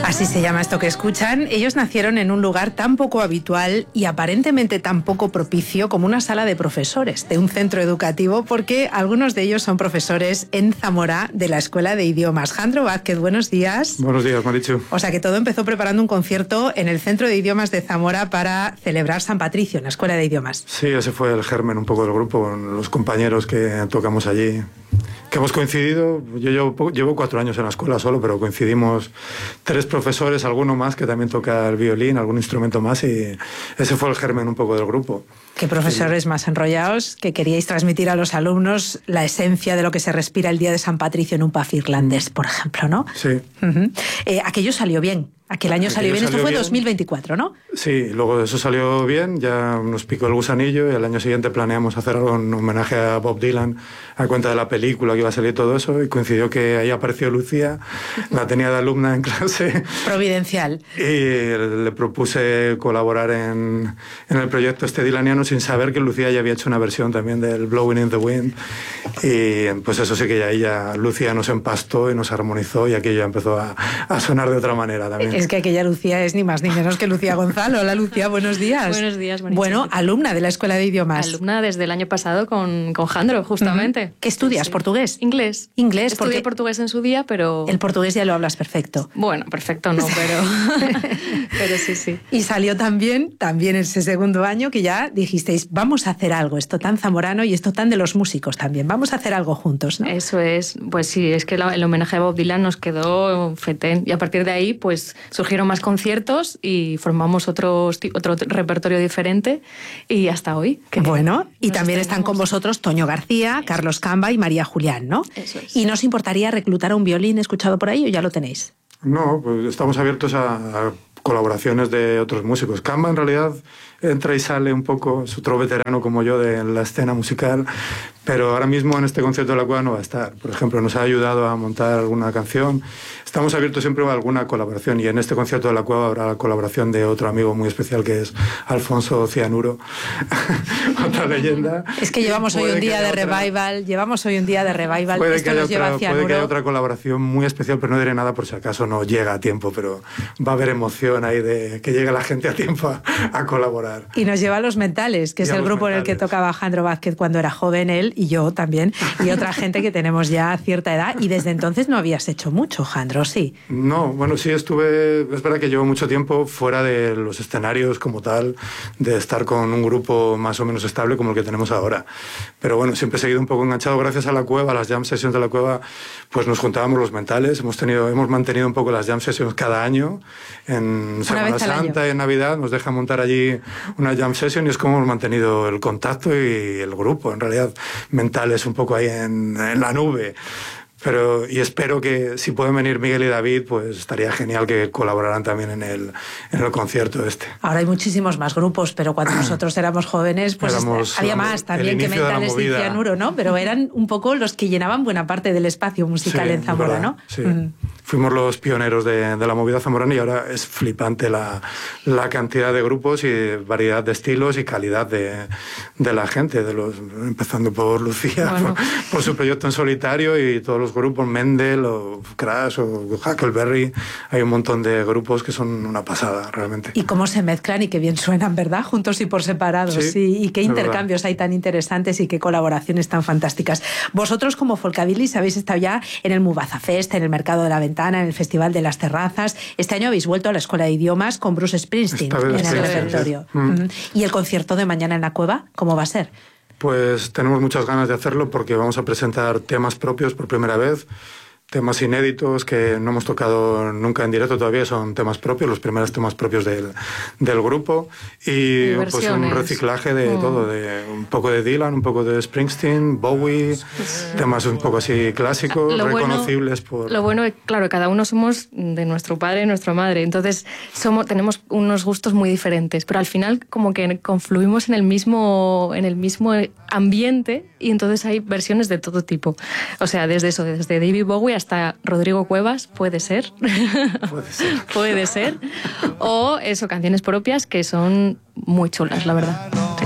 Así se llama esto que escuchan. Ellos nacieron en un lugar tan poco habitual y aparentemente tan poco propicio como una sala de profesores de un centro educativo, porque algunos de ellos son profesores en Zamora de la Escuela de Idiomas. Jandro Vázquez, buenos días. Buenos días, Marichu. O sea que todo empezó preparando un concierto en el Centro de Idiomas de Zamora para celebrar San Patricio en la Escuela de Idiomas. Sí, ese fue el germen un poco del grupo, los compañeros que tocamos allí. Que hemos coincidido, yo llevo 4 años en la escuela solo, pero coincidimos 3 profesores, alguno más que también toca el violín, algún instrumento más, y ese fue el germen un poco del grupo. Qué profesores más enrollados, que queríais transmitir a los alumnos la esencia de lo que se respira el día de San Patricio en un pub irlandés, por ejemplo, ¿no? Sí. Aquello salió bien. Aquel año salió bien. Esto fue 2024, ¿no? Sí, luego eso salió bien, ya nos picó el gusanillo y al año siguiente planeamos hacer algo en homenaje a Bob Dylan, a cuenta de la película que iba a salir todo eso, y coincidió que ahí apareció Lucía, la tenía de alumna en clase. Providencial. Y le propuse colaborar en el proyecto este dilaniano sin saber que Lucía ya había hecho una versión también del Blowing in the Wind. Y pues eso sí que ya ella, Lucía nos empastó y nos armonizó y aquello ya empezó a sonar de otra manera también. Es que aquella Lucía es ni más ni menos que Lucía Gonzalo. Hola Lucía, buenos días. Buenos días, Marichu. Bueno, alumna de la Escuela de Idiomas. Alumna desde el año pasado con Jandro, justamente. ¿Qué estudias? Sí. ¿Portugués? Inglés. Inglés, Estudié portugués en su día, pero... El portugués ya lo hablas perfecto. Bueno, perfecto no, pero sí, sí. Y salió también ese segundo año que ya dijisteis, vamos a hacer algo, esto tan zamorano y esto tan de los músicos también, vamos a hacer algo juntos, ¿no? Eso es, pues sí, es que el homenaje a Bob Dylan nos quedó fetén y a partir de ahí pues surgieron más conciertos y formamos otro repertorio diferente y hasta hoy. Bueno, y también están con vosotros Toño García, Carlos Camba y María Julián, ¿no? Eso es. ¿Y no os importaría reclutar a un violín escuchado por ahí o ya lo tenéis? No, pues estamos abiertos a colaboraciones de otros músicos. Camba en realidad entra y sale un poco, es otro veterano como yo de la escena musical, pero ahora mismo en este concierto de la Cueva no va a estar. Por ejemplo, nos ha ayudado a montar alguna canción. Estamos abiertos siempre a alguna colaboración y en este concierto de la Cueva habrá la colaboración de otro amigo muy especial que es Alfonso Cianuro, otra leyenda. Es que llevamos hoy un día de revival, Puede esto nos lleva a Cianuro. Puede que haya otra colaboración muy especial, pero no diré nada por si acaso no llega a tiempo, pero va a haber emoción ahí de que llegue la gente a tiempo a colaborar. Y nos lleva a Los Mentales, que es el grupo en el que tocaba Jandro Vázquez cuando era joven, él y yo también, y otra gente que tenemos ya cierta edad, y desde entonces no habías hecho mucho, Jandro, ¿sí? No, bueno, sí estuve, es verdad que llevo mucho tiempo fuera de los escenarios como tal, de estar con un grupo más o menos estable como el que tenemos ahora, pero bueno, siempre he seguido un poco enganchado gracias a la Cueva, a las jam sessions de la Cueva, pues nos juntábamos Los Mentales, hemos mantenido un poco las jam sessions cada año, en Semana Santa y en Navidad nos dejan montar allí una jam session y es como hemos mantenido el contacto y el grupo, en realidad Mentales un poco ahí en la nube. Y espero que si pueden venir Miguel y David, pues estaría genial que colaboraran también en el concierto este. Ahora hay muchísimos más grupos, pero cuando nosotros éramos jóvenes, pues había más también que Mentales y Cianuro, ¿no? Pero eran un poco los que llenaban buena parte del espacio musical en Zamora, verdad, ¿no? Sí. Fuimos los pioneros de la movida zamorana y ahora es flipante la cantidad de grupos y variedad de estilos y calidad de la gente, empezando por Lucía, bueno, por su proyecto en solitario y todos los grupos, Mendel o Crash o Huckleberry, hay un montón de grupos que son una pasada realmente. Y cómo se mezclan y qué bien suenan, ¿verdad? Juntos y por separado, sí. Y qué intercambios hay tan interesantes y qué colaboraciones tan fantásticas. Vosotros como Folkabilis habéis estado ya en el Mubaza Fest, en el Mercado de la Ventana, en el Festival de las Terrazas. Este año habéis vuelto a la Escuela de Idiomas con Bruce Springsteen en el repertorio. ¿Y el concierto de mañana en la Cueva, cómo va a ser? Pues tenemos muchas ganas de hacerlo porque vamos a presentar temas propios por primera vez, temas inéditos que no hemos tocado nunca en directo todavía, son temas propios, los primeros temas propios del grupo y pues un reciclaje de todo, de un poco de Dylan, un poco de Springsteen, Bowie, temas un poco así clásicos, reconocibles por... Lo bueno es, claro, cada uno somos de nuestro padre y nuestra madre, entonces tenemos unos gustos muy diferentes, pero al final como que confluimos en el mismo ambiente y entonces hay versiones de todo tipo, o sea, desde David Bowie hasta Rodrigo Cuevas, puede ser. Puede ser. O canciones propias que son muy chulas, la verdad.